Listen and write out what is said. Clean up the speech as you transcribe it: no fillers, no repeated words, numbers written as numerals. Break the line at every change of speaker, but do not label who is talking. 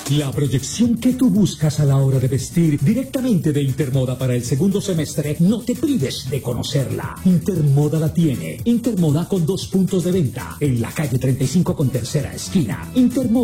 La proyección que tú buscas a la hora de vestir directamente de Intermoda para el segundo semestre, no te prives de conocerla. Intermoda la tiene. Intermoda con 2 puntos de venta en la calle 35 con tercera esquina. Intermoda.